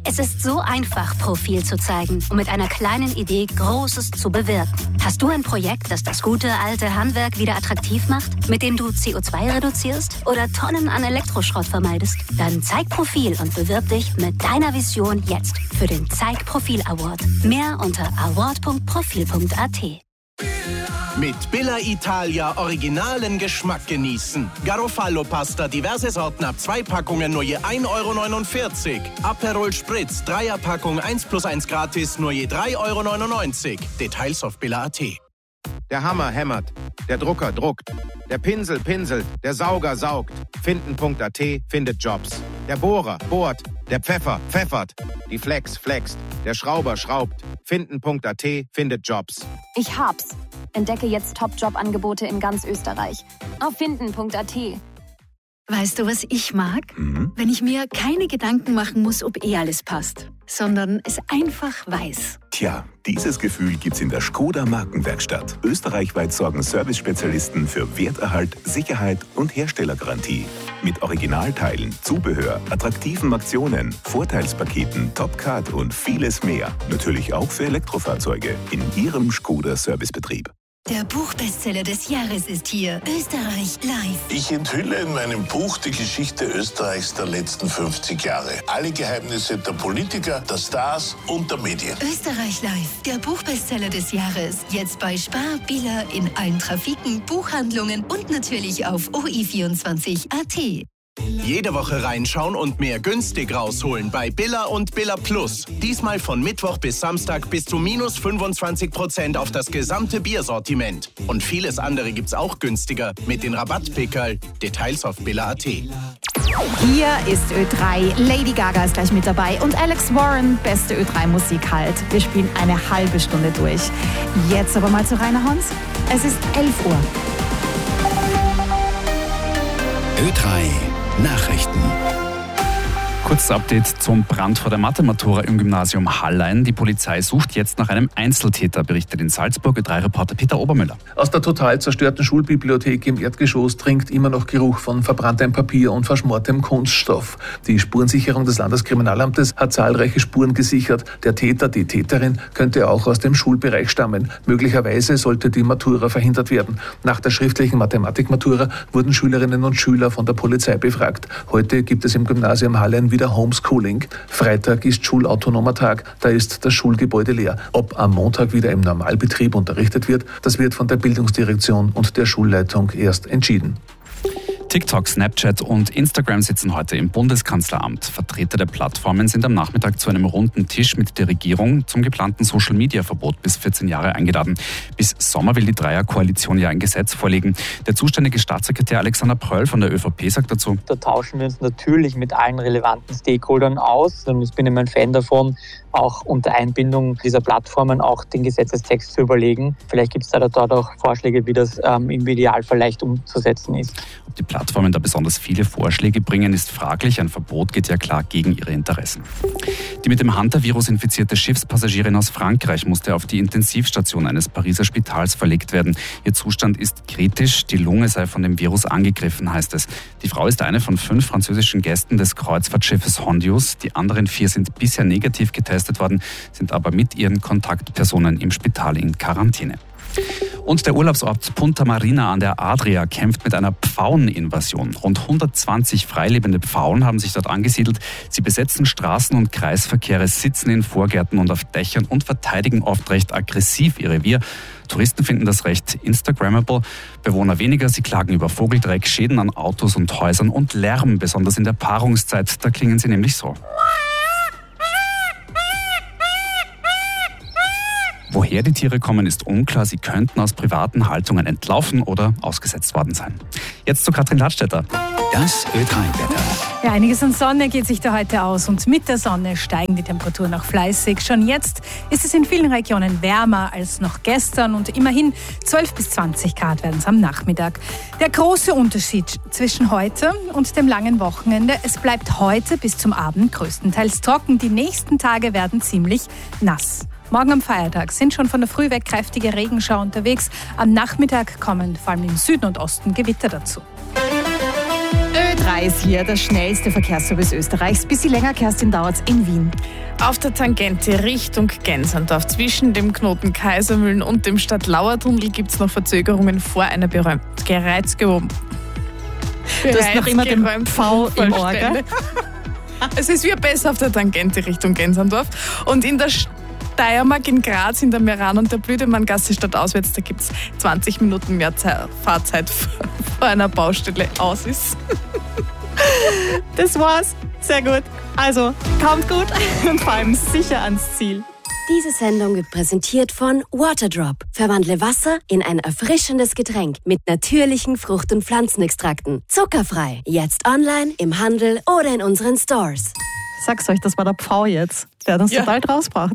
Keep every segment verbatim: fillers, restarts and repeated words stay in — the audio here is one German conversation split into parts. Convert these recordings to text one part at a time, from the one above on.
Es ist so einfach, Profil zu zeigen und mit einer kleinen Idee Großes zu bewirken. Hast du ein Projekt, das das gute alte Handwerk wieder attraktiv macht, mit dem du C O zwei reduzierst oder Tonnen an Elektroschrott vermeidest? Dann zeig Profil und bewirb dich mit deiner Vision jetzt für den Zeig Profil Award. Mehr unter award punkt profil punkt a t. Mit Billa Italia originalen Geschmack genießen. Garofalo-Pasta, diverse Sorten ab zwei Packungen nur je ein Euro neunundvierzig. Aperol Spritz, Dreierpackung eins plus eins gratis nur je drei Euro neunundneunzig. Details auf billa punkt a t. Der Hammer hämmert, der Drucker druckt, der Pinsel pinselt, der Sauger saugt. Finden punkt a t findet Jobs. Der Bohrer bohrt, der Pfeffer pfeffert, die Flex flext, der Schrauber schraubt. Finden punkt a t findet Jobs. Ich hab's. Entdecke jetzt Top-Job-Angebote in ganz Österreich. Auf finden punkt a t. Weißt du, was ich mag? Mhm. Wenn ich mir keine Gedanken machen muss, ob eh alles passt, sondern es einfach weiß. Tja, dieses Gefühl gibt's in der Skoda Markenwerkstatt. Österreichweit sorgen Service-Spezialisten für Werterhalt, Sicherheit und Herstellergarantie. Mit Originalteilen, Zubehör, attraktiven Aktionen, Vorteilspaketen, Top-Card und vieles mehr. Natürlich auch für Elektrofahrzeuge in Ihrem Skoda-Servicebetrieb. Der Buchbestseller des Jahres ist hier. Österreich live. Ich enthülle in meinem Buch die Geschichte Österreichs der letzten fünfzig Jahre. Alle Geheimnisse der Politiker, der Stars und der Medien. Österreich live. Der Buchbestseller des Jahres. Jetzt bei Spar, Billa, in allen Trafiken, Buchhandlungen und natürlich auf o i vierundzwanzig punkt a t. Jede Woche reinschauen und mehr günstig rausholen bei Billa und Billa Plus. Diesmal von Mittwoch bis Samstag bis zu minus fünfundzwanzig Prozent auf das gesamte Biersortiment. Und vieles andere gibt's auch günstiger mit den Rabattpickerl. Details auf billa punkt a t. Hier ist Ö drei. Lady Gaga ist gleich mit dabei und Alex Warren, beste Ö drei Musik halt. Wir spielen eine halbe Stunde durch. Jetzt aber mal zu Rainer Hans. Es ist elf Uhr. Ö drei Nachrichten. Kurzes Update zum Brand vor der Mathematura im Gymnasium Hallein. Die Polizei sucht jetzt nach einem Einzeltäter, berichtet in Salzburg Ö drei Reporter Peter Obermüller. Aus der total zerstörten Schulbibliothek im Erdgeschoss dringt immer noch Geruch von verbranntem Papier und verschmortem Kunststoff. Die Spurensicherung des Landeskriminalamtes hat zahlreiche Spuren gesichert. Der Täter, die Täterin, könnte auch aus dem Schulbereich stammen. Möglicherweise sollte die Matura verhindert werden. Nach der schriftlichen Mathematikmatura wurden Schülerinnen und Schüler von der Polizei befragt. Heute gibt es im Gymnasium Hallein wieder Homeschooling. Freitag ist schulautonomer Tag, da ist das Schulgebäude leer. Ob am Montag wieder im Normalbetrieb unterrichtet wird, das wird von der Bildungsdirektion und der Schulleitung erst entschieden. TikTok, Snapchat und Instagram sitzen heute im Bundeskanzleramt. Vertreter der Plattformen sind am Nachmittag zu einem runden Tisch mit der Regierung zum geplanten Social-Media-Verbot bis vierzehn Jahre eingeladen. Bis Sommer will die Dreierkoalition ja ein Gesetz vorlegen. Der zuständige Staatssekretär Alexander Pröll von der ÖVP sagt dazu: Da tauschen wir uns natürlich mit allen relevanten Stakeholdern aus. Und ich bin immer ein Fan davon, auch unter Einbindung dieser Plattformen auch den Gesetzestext zu überlegen. Vielleicht gibt es da dort auch Vorschläge, wie das ähm, im Idealfall leicht umzusetzen ist. Ob die Plattformen da besonders viele Vorschläge bringen, ist fraglich. Ein Verbot geht ja klar gegen ihre Interessen. Die mit dem Hunter-Virus infizierte Schiffspassagierin aus Frankreich musste auf die Intensivstation eines Pariser Spitals verlegt werden. Ihr Zustand ist kritisch, die Lunge sei von dem Virus angegriffen, heißt es. Die Frau ist eine von fünf französischen Gästen des Kreuzfahrtschiffes Hondius. Die anderen vier sind bisher negativ getestet worden, sind aber mit ihren Kontaktpersonen im Spital in Quarantäne. Und der Urlaubsort Punta Marina an der Adria kämpft mit einer Pfaueninvasion. Rund hundertzwanzig freilebende Pfauen haben sich dort angesiedelt. Sie besetzen Straßen und Kreisverkehre, sitzen in Vorgärten und auf Dächern und verteidigen oft recht aggressiv ihr Revier. Touristen finden das recht instagrammable. Bewohner weniger, sie klagen über Vogeldreck, Schäden an Autos und Häusern und Lärm, besonders in der Paarungszeit. Da klingen sie nämlich so. Woher die Tiere kommen, ist unklar. Sie könnten aus privaten Haltungen entlaufen oder ausgesetzt worden sein. Jetzt zu Katrin Ladstätter. Das Ö drei Wetter. Ja, einiges an Sonne geht sich da heute aus und mit der Sonne steigen die Temperaturen auch fleißig. Schon jetzt ist es in vielen Regionen wärmer als noch gestern und immerhin zwölf bis zwanzig Grad werden es am Nachmittag. Der große Unterschied zwischen heute und dem langen Wochenende: Es bleibt heute bis zum Abend größtenteils trocken. Die nächsten Tage werden ziemlich nass. Morgen am Feiertag sind schon von der Früh weg kräftige Regenschauer unterwegs. Am Nachmittag kommen vor allem im Süden und Osten Gewitter dazu. Ö drei drei ist hier, der schnellste Verkehrsservice Österreichs. Bisschen länger, Kerstin, dauert's in Wien. Auf der Tangente Richtung Gensandorf zwischen dem Knoten Kaisermühlen und dem Stadtlauertunnel gibt es noch Verzögerungen vor einer beräumten Gereizgewoben. Du hast noch immer den V im Ohr, gell? Es ist wieder besser auf der Tangente Richtung Gensandorf. Und in der Steiermark in Graz, in der Meran- und der Blüdemanngasse stadtauswärts, da gibt es zwanzig Minuten mehr Zeit, Fahrzeit vor einer Baustelle aus ist. Das war's. Sehr gut. Also, kommt gut und vor allem sicher ans Ziel. Diese Sendung wird präsentiert von Waterdrop. Verwandle Wasser in ein erfrischendes Getränk mit natürlichen Frucht- und Pflanzenextrakten. Zuckerfrei. Jetzt online, im Handel oder in unseren Stores. Sag's euch, das war der Pfau jetzt. Der hat uns ja total rausgebracht.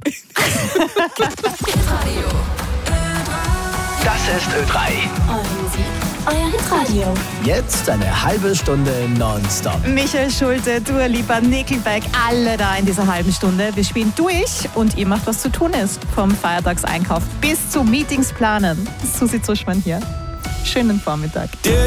Das ist Ö drei. Eure Musik, euer Hitradio. Jetzt eine halbe Stunde nonstop. Michael Schulte, Dua Lipa, Nickelback, alle da in dieser halben Stunde. Wir spielen durch und ihr macht, was zu tun ist. Vom Feiertagseinkauf bis zu Meetings planen. Susi Zuschmann hier. Schönen Vormittag.